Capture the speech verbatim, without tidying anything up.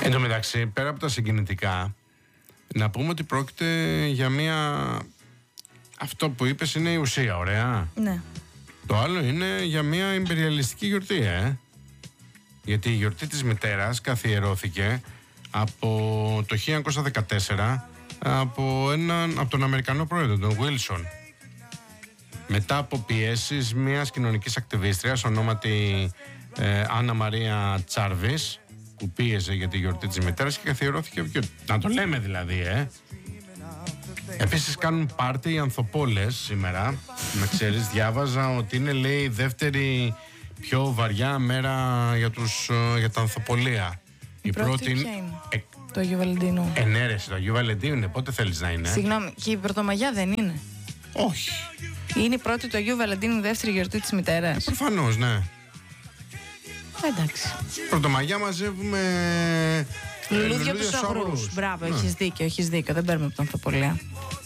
Εν τω μεταξύ, πέρα από τα συγκινητικά, να πούμε ότι πρόκειται για μια... Αυτό που είπες είναι η ουσία, ωραία. Ναι. Το άλλο είναι για μια ιμπεριαλιστική γιορτή, ε. Γιατί η γιορτή της μητέρας καθιερώθηκε από το χίλια εννιακόσια δεκατέσσερα από, έναν, από τον Αμερικανό πρόεδρο, τον Wilson. Μετά από πιέσεις μιας κοινωνικής ακτιβίστριας ονόματι ε, Άννα Μαρία Τσάρβις, που πίεζε για τη γιορτή της μητέρας και καθιερώθηκε. Και, να το λέμε δηλαδή, ε. Επίσης κάνουν πάρτι οι ανθοπόλες σήμερα. Να ξέρεις, διάβαζα ότι είναι, λέει, η δεύτερη πιο βαριά μέρα για, τους, για τα ανθοπολία. Η, η πρώτη, πρώτη ποια είναι? Ε, το Αγίου Βαλεντίνου. Ενέρεση, το Αγίου Βαλεντίνου είναι. Πότε θέλεις να είναι? Συγγνώμη, και η Πρωτομαγιά δεν είναι? Όχι. Είναι η πρώτη του Αγίου Βαλεντίνου, η δεύτερη γιορτή της μητέρας? Ε, προφανώς, ναι. Εντάξει. Πρωτομαγιά μαζεύουμε λουλούδια από τους αγρούς. Μπράβο, ναι. έχεις δίκιο, έχεις δίκιο. Δεν παίρνουμε από τα ανθοπολία.